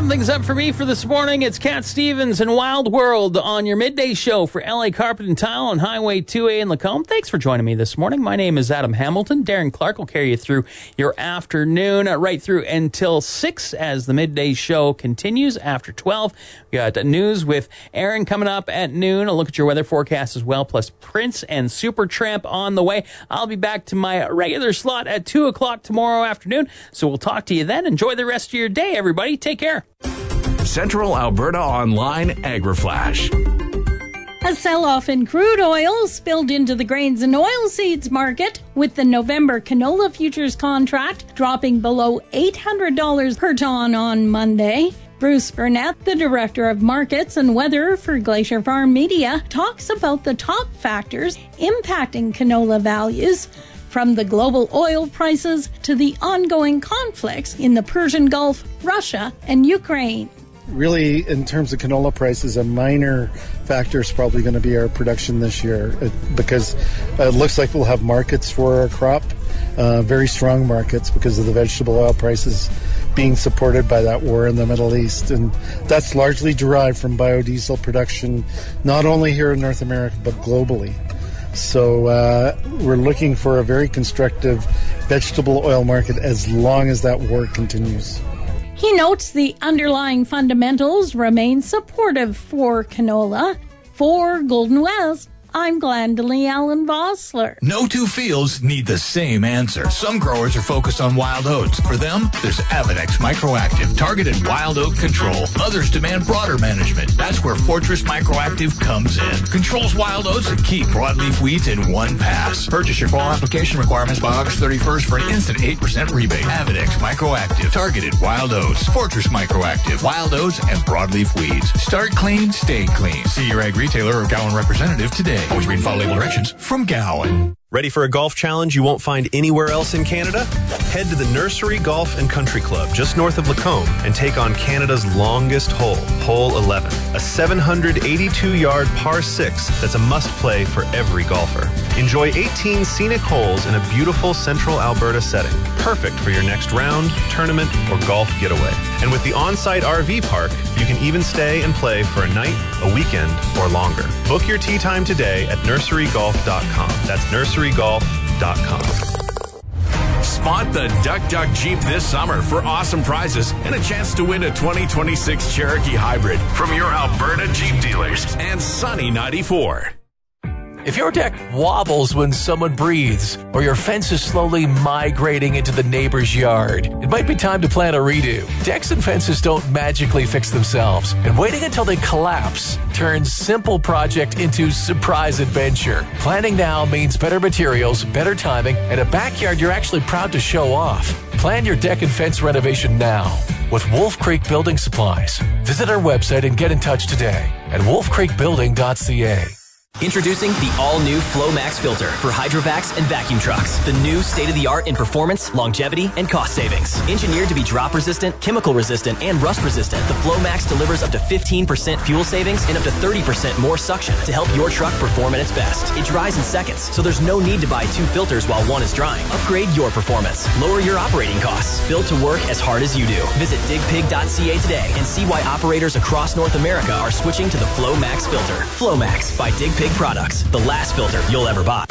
Wrapping things up for me for this morning, it's Cat Stevens and Wild World on your midday show for LA Carpet and Tile on Highway 2A in Lacombe. Thanks for joining me this morning. My name is Adam Hamilton. Darren Clark will carry you through your afternoon, right through until 6 as the midday show continues after 12. We got news with Aaron coming up at noon. A look at your weather forecast as well, plus Prince and Supertramp on the way. I'll be back to my regular slot at 2 o'clock tomorrow afternoon, so we'll talk to you then. Enjoy the rest of your day, everybody. Take care. Central Alberta Online AgriFlash. A sell-off in crude oil spilled into the grains and oilseeds market, with the November canola futures contract dropping below $800 per ton on Monday. Bruce Burnett, the Director of Markets and Weather for Glacier Farm Media, talks about the top factors impacting canola values, from the global oil prices to the ongoing conflicts in the Persian Gulf, Russia, and Ukraine. Really, in terms of canola prices, a minor factor is probably going to be our production this year, because it looks like we'll have markets for our crop, very strong markets because of the vegetable oil prices being supported by that war in the Middle East. And that's largely derived from biodiesel production, not only here in North America, but globally. So we're looking for a very constructive vegetable oil market as long as that war continues. He notes the underlying fundamentals remain supportive for canola. For Golden West, I'm Glendalee Allen Vossler. No two fields need the same answer. Some growers are focused on wild oats. For them, there's Avedex Microactive, targeted wild oat control. Others demand broader management. That's where Fortress Microactive comes in. Controls wild oats and keep broadleaf weeds in one pass. Purchase your fall application requirements by August 31st for an instant 8% rebate. Avedex Microactive, targeted wild oats. Fortress Microactive, wild oats and broadleaf weeds. Start clean, stay clean. See your ag retailer or Gowan representative today. Always read and follow label directions from Gowan. Ready for a golf challenge you won't find anywhere else in Canada? Head to the Nursery Golf and Country Club just north of Lacombe and take on Canada's longest hole, Hole 11, a 782-yard par 6 that's a must-play for every golfer. Enjoy 18 scenic holes in a beautiful central Alberta setting, perfect for your next round, tournament, or golf getaway. And with the on-site RV park, you can even stay and play for a night, a weekend, or longer. Book your tee time today at nurserygolf.com. That's nurserygolf.com. Spot the Duck Duck Jeep this summer for awesome prizes and a chance to win a 2026 Cherokee Hybrid from your Alberta Jeep dealers and Sunny 94. If your deck wobbles when someone breathes, or your fence is slowly migrating into the neighbor's yard, it might be time to plan a redo. Decks and fences don't magically fix themselves, and waiting until they collapse turns simple project into surprise adventure. Planning now means better materials, better timing, and a backyard you're actually proud to show off. Plan your deck and fence renovation now with Wolf Creek Building Supplies. Visit our website and get in touch today at wolfcreekbuilding.ca. Introducing the all-new FlowMax filter for hydrovacs and vacuum trucks. The new state-of-the-art in performance, longevity, and cost savings. Engineered to be drop-resistant, chemical-resistant, and rust-resistant, the FlowMax delivers up to 15% fuel savings and up to 30% more suction to help your truck perform at its best. It dries in seconds, so there's no need to buy two filters while one is drying. Upgrade your performance. Lower your operating costs. Built to work as hard as you do. Visit digpig.ca today and see why operators across North America are switching to the FlowMax filter. FlowMax by Dig Pig Products, the last filter you'll ever buy.